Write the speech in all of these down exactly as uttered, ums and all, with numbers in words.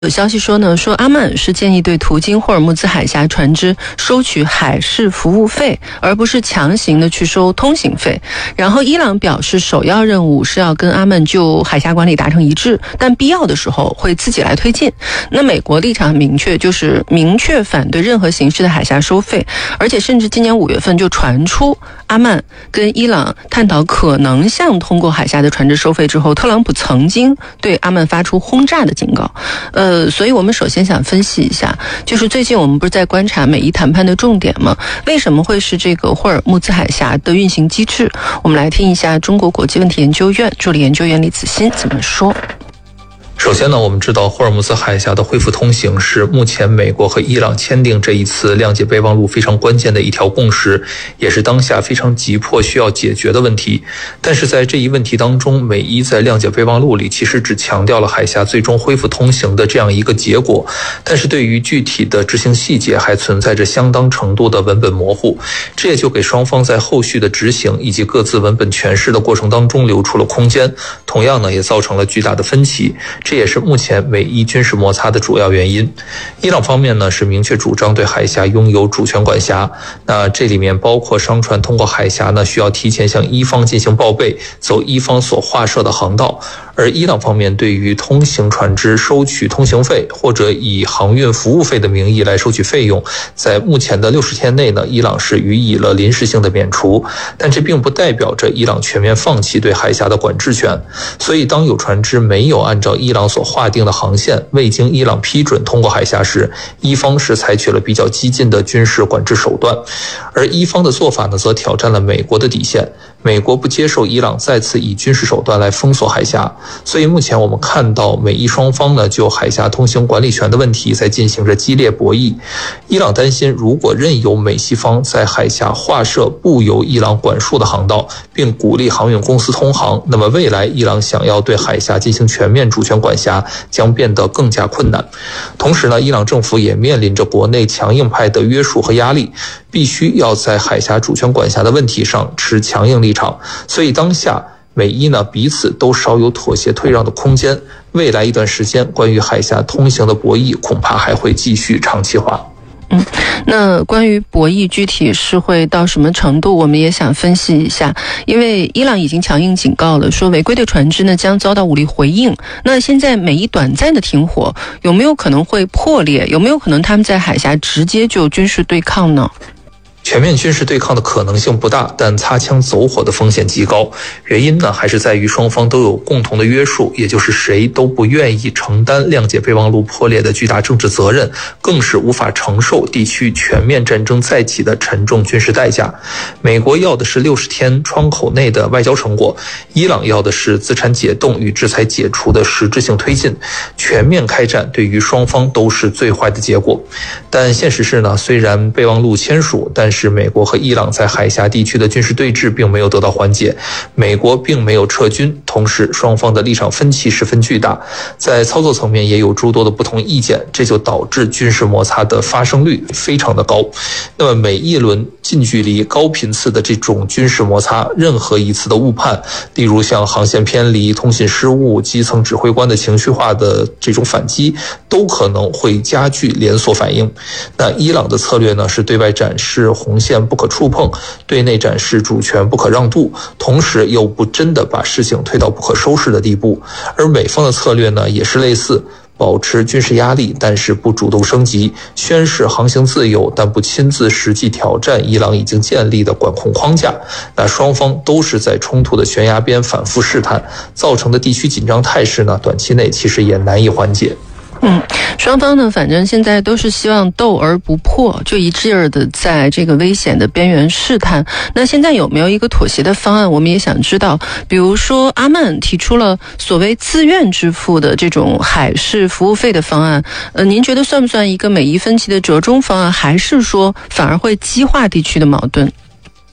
有消息说呢，说阿曼是建议对途经霍尔木兹海峡船只收取海事服务费，而不是强行的去收通行费。然后伊朗表示，首要任务是要跟阿曼就海峡管理达成一致，但必要的时候会自己来推进。那美国立场很明确，就是明确反对任何形式的海峡收费，而且甚至今年五月份就传出阿曼跟伊朗探讨可能向通过海峡的船只收费之后，特朗普曾经对阿曼发出轰炸的警告。呃。呃，所以我们首先想分析一下，就是最近我们不是在观察美伊谈判的重点吗？为什么会是这个霍尔木兹海峡的运行机制？我们来听一下中国国际问题研究院助理研究员李子欣怎么说。 首先呢，我们知道霍尔木兹海峡的恢复通行是目前美国和伊朗签订这一次谅解备忘录非常关键的一条共识，也是当下非常急迫需要解决的问题。但是在这一问题当中，美伊在谅解备忘录里其实只强调了海峡最终恢复通行的这样一个结果，但是对于具体的执行细节还存在着相当程度的文本模糊，这也就给双方在后续的执行以及各自文本诠释的过程当中留出了空间，同样呢也造成了巨大的分歧。这也是目前美伊军事摩擦的主要原因。伊朗方面呢是明确主张对海峡拥有主权管辖，那这里面包括商船通过海峡呢需要提前向伊方进行报备，走伊方所划设的航道。而伊朗方面对于通行船只收取通行费或者以航运服务费的名义来收取费用，在目前的六十天内呢，伊朗是予以了临时性的免除，但这并不代表着伊朗全面放弃对海峡的管制权。所以当有船只没有按照伊朗所划定的航线，未经伊朗批准通过海峡时，伊方是采取了比较激进的军事管制手段，而伊方的做法呢，则挑战了美国的底线。美国不接受伊朗再次以军事手段来封锁海峡，所以目前我们看到美伊双方呢就海峡通行管理权的问题在进行着激烈博弈。伊朗担心，如果任由美西方在海峡划设不由伊朗管束的航道，并鼓励航运公司通航，那么未来伊朗想要对海峡进行全面主权管辖将变得更加困难。同时呢，伊朗政府也面临着国内强硬派的约束和压力，必须要在海峡主权管辖的问题上持强硬立场，所以当下美伊呢彼此都少有妥协退让的空间，未来一段时间关于海峡通行的博弈恐怕还会继续长期化。 嗯，那关于博弈具体是会到什么程度，我们也想分析一下。因为伊朗已经强硬警告了，说违规的船只呢将遭到武力回应。那现在美伊短暂的停火，有没有可能会破裂？有没有可能他们在海峡直接就军事对抗呢？ 全面军事对抗的可能性不大，但擦枪走火的风险极高。原因呢，还是在于双方都有共同的约束，也就是谁都不愿意承担谅解备忘录破裂的巨大政治责任，更是无法承受地区全面战争再起的沉重军事代价。美国要的是六十天窗口内的外交成果，伊朗要的是资产解冻与制裁解除的实质性推进。全面开战对于双方都是最坏的结果。但现实是呢，虽然备忘录签署，但是美国和伊朗在海峡地区的军事对峙并没有得到缓解，美国并没有撤军，同时双方的立场分歧十分巨大，在操作层面也有诸多的不同意见，这就导致军事摩擦的发生率非常的高。那么每一轮近距离高频次的这种军事摩擦，任何一次的误判，例如像航线偏离、通信失误、基层指挥官的情绪化的这种反击，都可能会加剧连锁反应。那伊朗的策略呢，是对外展示红线不可触碰，对内展示主权不可让渡，同时又不真的把事情推到不可收拾的地步。而美方的策略呢，也是类似，保持军事压力，但是不主动升级，宣示航行自由，但不亲自实际挑战伊朗已经建立的管控框架。那双方都是在冲突的悬崖边反复试探，造成的地区紧张态势呢，短期内其实也难以缓解。 嗯，双方呢，反正现在都是希望斗而不破，就一致的在这个危险的边缘试探。那现在有没有一个妥协的方案？我们也想知道。比如说，阿曼提出了所谓自愿支付的这种海事服务费的方案，呃，您觉得算不算一个美伊分歧的折中方案，还是说反而会激化地区的矛盾？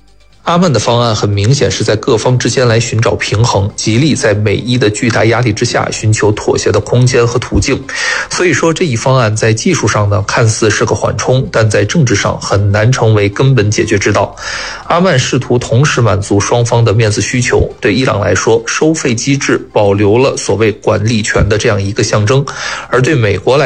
阿曼的方案很明显是在各方之间来寻找平衡，极力在美伊的巨大压力之下寻求妥协的空间和途径。所以说这一方案在技术上呢看似是个缓冲，但在政治上很难成为根本解决之道。阿曼试图同时满足双方的面子需求，对伊朗来说，收费机制保留了所谓管理权的这样一个象征，而对美国来